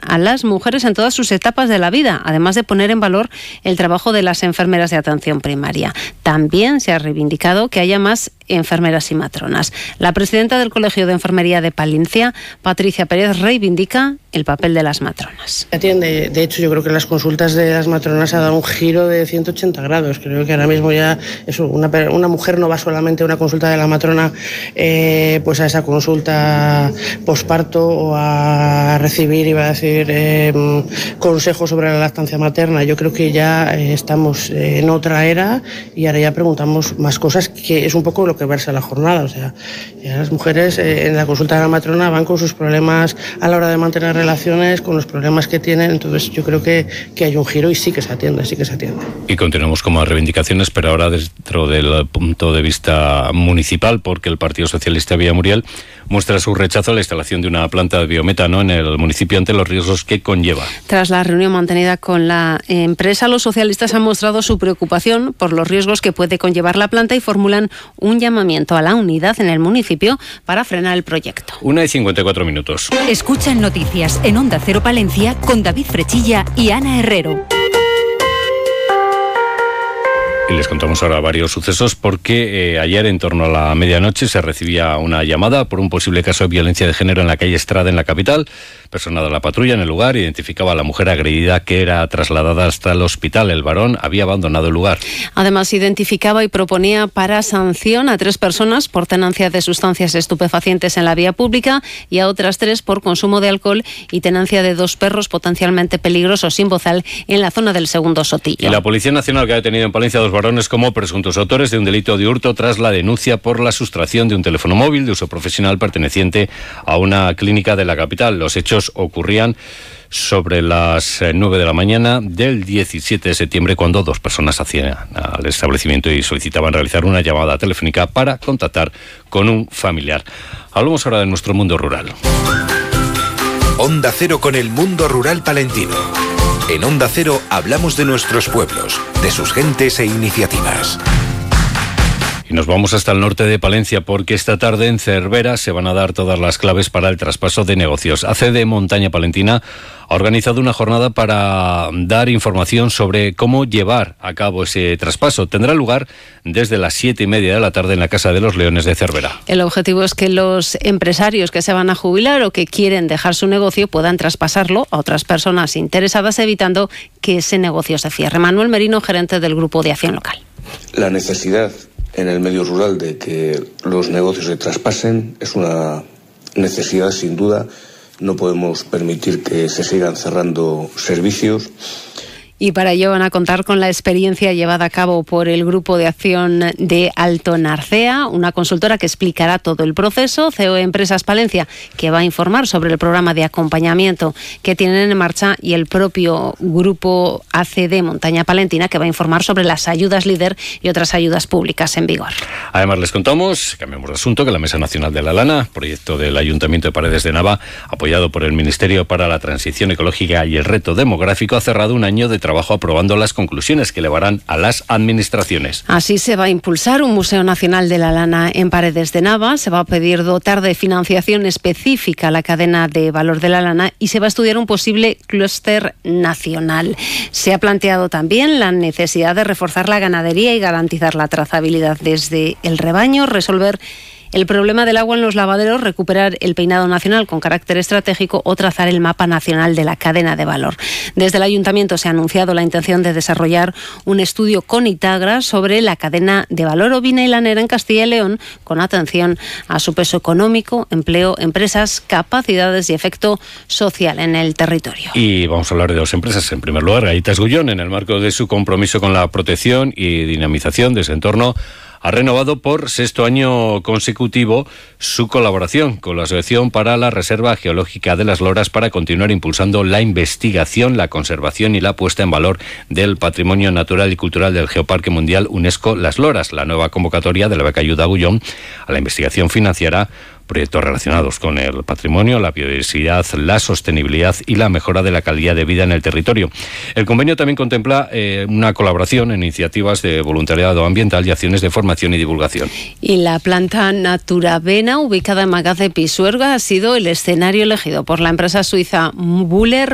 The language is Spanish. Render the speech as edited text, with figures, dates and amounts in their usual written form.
a las mujeres en todas sus etapas de la vida, además de poner en valor el trabajo de las enfermeras de atención primaria. También se ha reivindicado que haya más enfermeras y matronas. La presidenta del Colegio de Enfermería de Palencia, Patricia Pérez, reivindica el papel de las matronas. De hecho, yo creo que las consultas de las matronas ha dado un giro de 180 grados. Creo que ahora mismo ya una mujer no va solamente a una consulta de la matrona, pues a esa consulta posparto o a recibir, consejos sobre la lactancia materna. Yo creo que ya estamos en otra era y ahora ya preguntamos más cosas, que es un poco lo que versa la jornada. O sea, ya las mujeres en la consulta de la matrona van con sus problemas a la hora de mantener relaciones, con los problemas que tienen. Entonces yo creo que hay un giro y sí que se atiende. Y continuamos con más reivindicaciones, pero ahora dentro del punto de vista municipal, porque el Partido Socialista Villamuriel muestra su rechazo a la instalación de una planta de biometano en el municipio ante los riesgos que conlleva. Tras la reunión mantenida con la empresa, los socialistas han mostrado su preocupación por los riesgos que puede conllevar la planta y formulan un llamamiento a la unidad en el municipio para frenar el proyecto. 1:54. Escuchan noticias en Onda Cero Palencia con David Frechilla y Ana Herrero. Y les contamos ahora varios sucesos porque ayer en torno a la medianoche se recibía una llamada por un posible caso de violencia de género en la calle Estrada, en la capital. Personal de la patrulla en el lugar identificaba a la mujer agredida, que era trasladada hasta el hospital. El varón había abandonado el lugar. Además, identificaba y proponía para sanción a 3 personas por tenencia de sustancias estupefacientes en la vía pública y a otras 3 por consumo de alcohol y tenencia de 2 perros potencialmente peligrosos sin bozal en la zona del Segundo Sotillo. Y la Policía Nacional, que ha detenido en Palencia a 2 varones como presuntos autores de un delito de hurto tras la denuncia por la sustracción de un teléfono móvil de uso profesional perteneciente a una clínica de la capital. Los hechos ocurrían sobre las 9 de la mañana del 17 de septiembre, cuando 2 personas hacían al establecimiento y solicitaban realizar una llamada telefónica para contactar con un familiar. Hablamos ahora de nuestro mundo rural. Onda Cero con el mundo rural palentino. En Onda Cero hablamos de nuestros pueblos, de sus gentes e iniciativas. Y nos vamos hasta el norte de Palencia, porque esta tarde en Cervera se van a dar todas las claves para el traspaso de negocios. ACD Montaña Palentina ha organizado una jornada para dar información sobre cómo llevar a cabo ese traspaso. Tendrá lugar desde las 7:30 de la tarde en la Casa de los Leones de Cervera. El objetivo es que los empresarios que se van a jubilar o que quieren dejar su negocio puedan traspasarlo a otras personas interesadas, evitando que ese negocio se cierre. Manuel Merino, gerente del Grupo de Acción Local. La necesidad en el medio rural de que los negocios se traspasen es una necesidad sin duda. No podemos permitir que se sigan cerrando servicios. Y para ello van a contar con la experiencia llevada a cabo por el Grupo de Acción de Alto Narcea, una consultora que explicará todo el proceso. CEO Empresas Palencia, que va a informar sobre el programa de acompañamiento que tienen en marcha, y el propio Grupo ACD Montaña Palentina, que va a informar sobre las ayudas líder y otras ayudas públicas en vigor. Además, les contamos, cambiamos de asunto, que la Mesa Nacional de la Lana, proyecto del Ayuntamiento de Paredes de Nava, apoyado por el Ministerio para la Transición Ecológica y el Reto Demográfico, ha cerrado un año de trabajo aprobando las conclusiones que elevarán a las administraciones. Así se va a impulsar un Museo Nacional de la Lana en Paredes de Nava, se va a pedir dotar de financiación específica a la cadena de valor de la lana y se va a estudiar un posible clúster nacional. Se ha planteado también la necesidad de reforzar la ganadería y garantizar la trazabilidad desde el rebaño, resolver el problema del agua en los lavaderos, recuperar el peinado nacional con carácter estratégico o trazar el mapa nacional de la cadena de valor. Desde el Ayuntamiento se ha anunciado la intención de desarrollar un estudio con Itagra sobre la cadena de valor ovina y lanera en Castilla y León, con atención a su peso económico, empleo, empresas, capacidades y efecto social en el territorio. Y vamos a hablar de 2 empresas. En primer lugar, Gaitas Gullón, en el marco de su compromiso con la protección y dinamización de ese entorno, ha renovado por 6º año consecutivo su colaboración con la Asociación para la Reserva Geológica de las Loras para continuar impulsando la investigación, la conservación y la puesta en valor del patrimonio natural y cultural del Geoparque Mundial UNESCO Las Loras. La nueva convocatoria de la beca Ayuda Gullón a la investigación financiará proyectos relacionados con el patrimonio, la biodiversidad, la sostenibilidad y la mejora de la calidad de vida en el territorio. El convenio también contempla una colaboración en iniciativas de voluntariado ambiental y acciones de formación y divulgación. Y la planta Naturavena, ubicada en Magaz de Pisuerga, ha sido el escenario elegido por la empresa suiza Müller